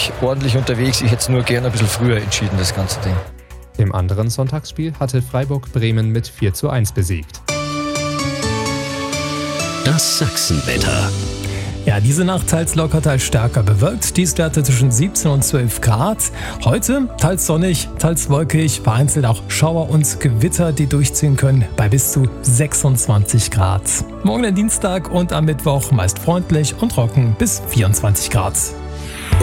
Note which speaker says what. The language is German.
Speaker 1: wirklich ordentlich unterwegs. Ich hätte es nur gerne ein bisschen früher entschieden, das ganze Ding.
Speaker 2: Im anderen Sonntagsspiel hatte Freiburg Bremen mit 4:1 besiegt.
Speaker 3: Das Sachsenwetter.
Speaker 4: Ja, diese Nacht teils locker, teils stärker bewölkt. Tiefstwerte zwischen 17 und 12 Grad. Heute teils sonnig, teils wolkig, vereinzelt auch Schauer und Gewitter, die durchziehen können, bei bis zu 26 Grad. Morgen der Dienstag und am Mittwoch meist freundlich und trocken bis 24 Grad.